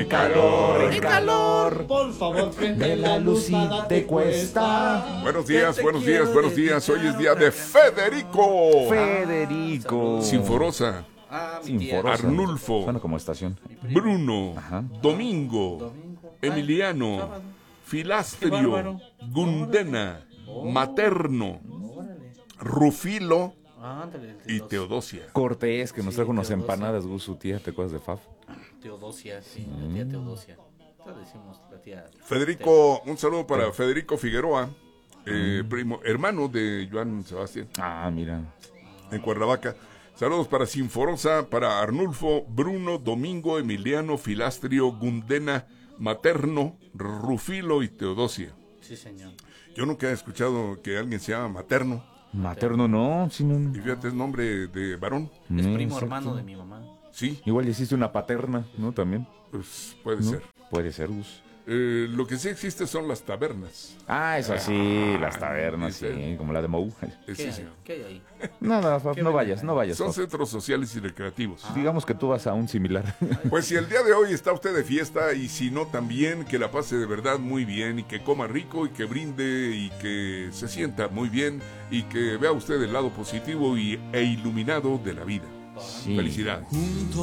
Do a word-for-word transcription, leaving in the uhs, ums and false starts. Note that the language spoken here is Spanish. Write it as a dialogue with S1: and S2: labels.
S1: calor, el calor.
S2: Por favor,
S1: De la luz y te cuesta.
S3: Buenos días, buenos días, buenos días. Hoy es día de Federico.
S1: Federico.
S3: Sinforosa.
S2: Ah, mi tía.
S1: Sinforosa.
S3: Arnulfo.
S1: Suena como estación.
S3: Bruno.
S1: Ajá.
S3: Domingo.
S2: Domingo.
S3: Emiliano.
S2: sábado.
S3: Filastrio.
S2: Qué bárbaro.
S3: Gundena. Materno.
S2: Órale.
S3: Rufilo
S2: Ándale,
S3: y
S2: Teodos-
S3: Teodosia.
S1: Cortés, que nos
S2: Sí,
S1: trajo unas
S2: Teodosia.
S1: empanadas, Gus, su tía, ¿te acuerdas de Fab?
S2: Teodosia, sí, la tía Teodosia. Todos decimos la tía.
S3: Federico, un saludo para Federico Figueroa, eh, primo, hermano de Joan Sebastián,
S1: Ah, mira.
S3: en Cuernavaca. Saludos para Sinforosa, para Arnulfo, Bruno, Domingo, Emiliano, Filastrio, Gundena, Materno, Rufilo y Teodosia.
S2: Sí, señor.
S3: Yo nunca he escuchado que alguien se llama Materno.
S1: Materno no, sí, no.
S3: Y fíjate, es nombre de varón.
S2: Es
S1: No,
S2: primo
S1: exacto.
S2: hermano de mi mamá.
S3: Sí,
S1: Igual hiciste una paterna, ¿no? También.
S3: pues puede
S1: ¿No?
S3: ser.
S1: Puede ser, Gus.
S3: Eh, lo que sí existe son las tabernas.
S1: Ah, eso sí, las tabernas,
S3: dice.
S1: sí, como la de Mou.
S3: Eh,
S2: ¿Qué
S3: sí,
S2: hay?
S3: señor.
S2: ¿Qué hay ahí?
S1: Nada, Fab,
S2: ¿Qué
S1: no
S2: ven
S1: vayas,
S2: ahí?
S1: no vayas,
S3: Son
S1: Fab.
S3: centros sociales y recreativos.
S1: Digamos que tú vas a un similar.
S3: Pues si el día de hoy está usted de fiesta y si no también, que la pase de verdad muy bien y que coma rico y que brinde y que se sienta muy bien y que vea usted el lado positivo y, e iluminado de la vida.
S1: Sí.
S3: Felicidades.